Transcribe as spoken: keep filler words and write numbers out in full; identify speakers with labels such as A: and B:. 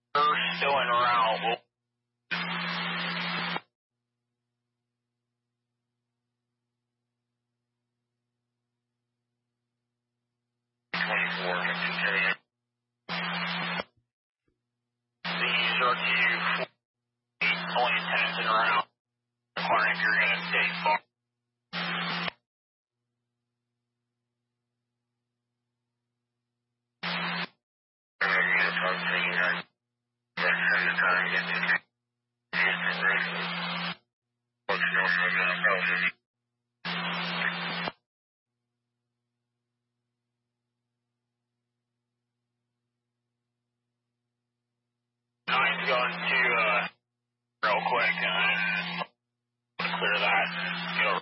A: We're still en route. We'll twenty-four, continue. The R Q only attendants en route. Inquiring if you're going to stay far. Nine's going to, uh, real quick and then clear that.